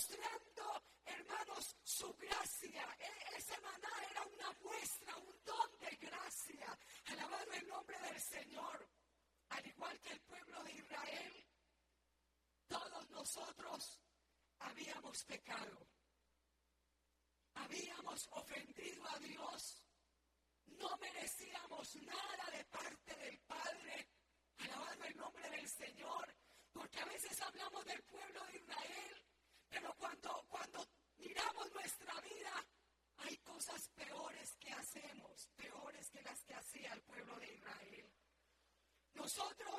mostrando, hermanos, su gracia. Ese maná era una muestra, un don de gracia. Alabado el nombre del Señor. Al igual que el pueblo de Israel, todos nosotros habíamos pecado. Habíamos ofendido a Dios. No merecíamos nada de parte del Padre. Alabado el nombre del Señor. Porque a veces hablamos del